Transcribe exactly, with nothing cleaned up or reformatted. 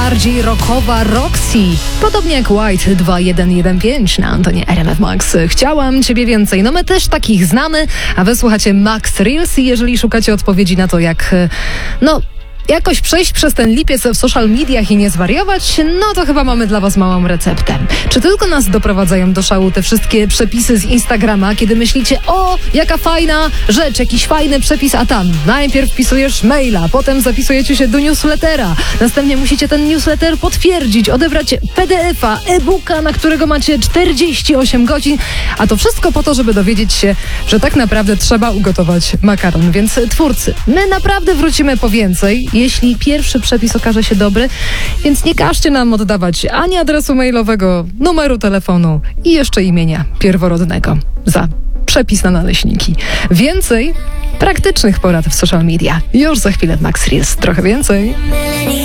bardziej rockowa Roxy. Podobnie jak White dwa jeden jeden pięć na antenie R M F Max. Chciałam Ciebie więcej. No my też takich znamy, a wy słuchacie Max Reels i jeżeli szukacie odpowiedzi na to, jak no jakoś przejść przez ten lipiec w social mediach i nie zwariować, no to chyba mamy dla was małą receptę. Czy tylko nas doprowadzają do szału te wszystkie przepisy z Instagrama, kiedy myślicie, o, jaka fajna rzecz, jakiś fajny przepis, a tam najpierw wpisujesz maila, potem zapisujecie się do newslettera, następnie musicie ten newsletter potwierdzić, odebrać P D F a, e-booka, na którego macie czterdzieści osiem godzin, a to wszystko po to, żeby dowiedzieć się, że tak naprawdę trzeba ugotować makaron. Więc twórcy, my naprawdę wrócimy po więcej, jeśli pierwszy przepis okaże się dobry, więc nie każcie nam oddawać ani adresu mailowego, numeru telefonu i jeszcze imienia pierworodnego za przepis na naleśniki. Więcej praktycznych porad w social media. Już za chwilę w Max Reels. Trochę więcej.